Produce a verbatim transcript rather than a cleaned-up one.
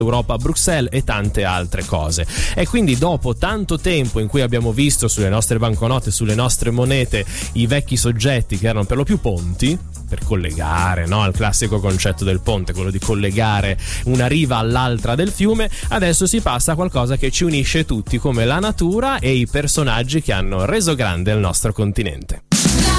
Europa a Bruxelles e tante altre cose. E quindi dopo tanto tempo in cui abbiamo visto sulle nostre banconote, sulle nostre monete, i vecchi soggetti che erano per lo più ponti, per collegare, no? Il classico concetto del ponte, quello di collegare una riva all'altra del fiume, adesso si passa a qualcosa che ci unisce tutti, come la natura e i personaggi che hanno reso grande il nostro continente.